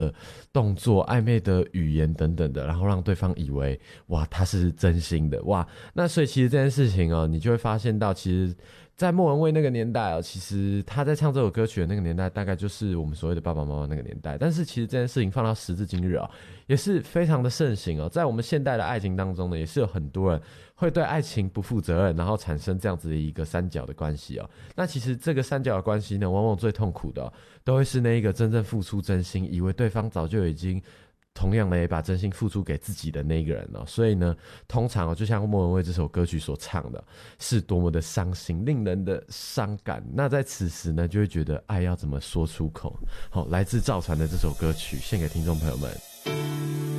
动作、暧昧的语言等等的，然后让对方以为哇他是真心的哇。那所以其实这件事情哦，你就会发现到，其实，在莫文蔚那个年代哦，其实他在唱这首歌曲的那个年代，大概就是我们所谓的爸爸妈妈那个年代。但是其实这件事情放到时至今日啊、也是非常的盛行哦。在我们现代的爱情当中呢，也是有很多人会对爱情不负责任，然后产生这样子的一个三角的关系哦。那其实这个三角的关系呢，往往最痛苦的哦，都会是那一个真正付出真心，以为对方早就已经同样的也把真心付出给自己的那一个人哦。所以呢，通常哦，就像莫文蔚这首歌曲所唱的，是多么的伤心，令人的伤感。那在此时呢，就会觉得爱要怎么说出口？好，来自赵传的这首歌曲，献给听众朋友们。